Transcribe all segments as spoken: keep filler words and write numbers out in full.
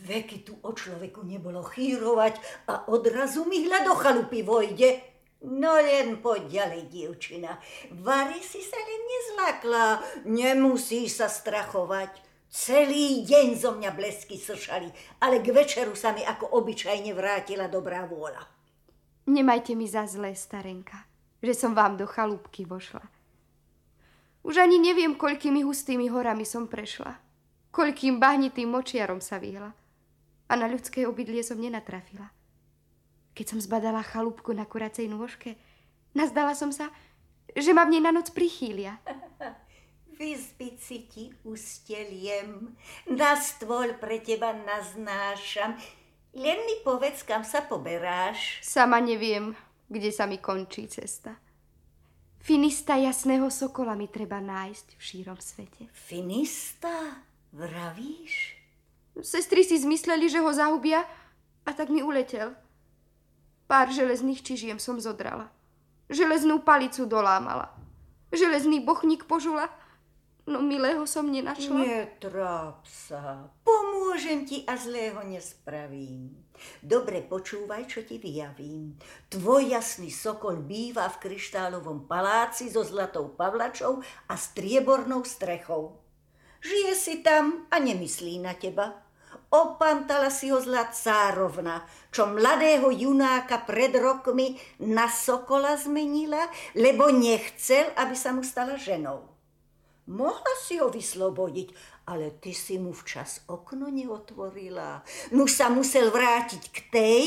Veky tu o človeku nebolo chýrovať a odrazu mi hľa do chalupy vojde. No len poď ďalej, dievčina. Vary si sa len nezlakla, nemusí sa strachovať. Celý deň zo mňa blesky sršali, ale k večeru sa mi ako obyčajne vrátila dobrá vôľa. Nemajte mi za zlé, starenka, že som vám do chalúbky vošla. Už ani neviem, koľkými hustými horami som prešla, koľkým bahnitým močiarom sa vyhla a na ľudské obydlie som nenatrafila. Keď som zbadala chalúbku na kuracej nôžke, nazdala som sa, že ma v nej na noc prichýlia. Vyzbiť si ti usteliem, na stôl pre teba naznášam. Len mi povedz, kam sa poberáš. Sama neviem, kde sa mi končí cesta. Finista jasného sokola mi treba nájsť v šírom svete. Finista? Vravíš? Sestry si zmysleli, že ho zahubia a tak mi uletel. Pár železných čižiem som zodrala. Železnú palicu dolámala. Železný bochník požula. No milého som nenašla. Netráp sa. Pomôžem ti a zlého nespravím. Dobre počúvaj, čo ti vyjavím. Tvoj jasný sokol býva v kryštálovom paláci so zlatou pavlačou a striebornou strechou. Žije si tam a nemyslí na teba. Opantala si ho zlá cárovna, čo mladého junáka pred rokmi na sokola zmenila, lebo nechcel, aby sa mu stala ženou. Mohla si ho vyslobodiť, ale ty si mu včas okno neotvorila. Nu sa musel vrátiť k tej,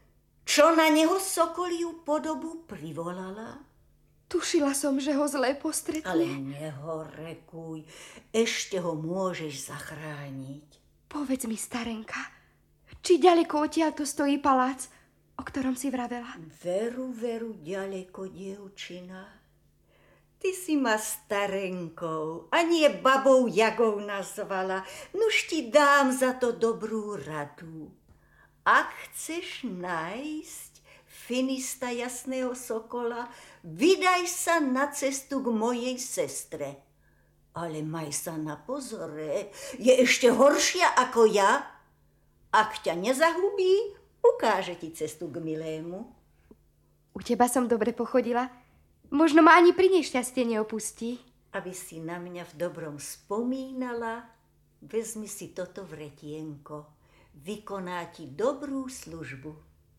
čo na neho sokoliu podobu privolala. Tušila som, že ho zlé postretne. Ale nehorekuj, ešte ho môžeš zachrániť. Povedz mi, starenka, či ďaleko odtiaľto stojí palác, o ktorom si vravela? Veru, veru, ďaleko, dievčina. Ty si ma starenkou a nie babou Jagou nazvala. Nuž ti dám za to dobrú radu. Ak chceš nájsť finista jasného sokola, vydaj sa na cestu k mojej sestre. Ale maj sa na pozore, je ešte horšia ako ja. Ak ťa nezahubí, ukáže ti cestu k milému. U teba som dobre pochodila. Možno ma ani pri nej šťastie neopustí. Aby si na mňa v dobrom spomínala, vezmi si toto vretienko. Vykoná ti dobrú službu.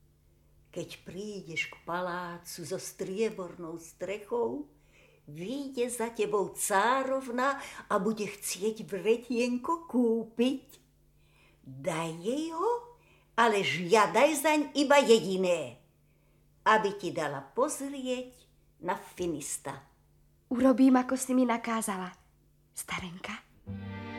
Keď prídeš k palácu so striebornou strechou, vyjde za tebou cárovna a bude chcieť vretienko kúpiť. Daj jej ho, ale žiadaj zaň iba jediné, aby ti dala pozrieť na finista. Urobím, ako si mi nakázala, starenka.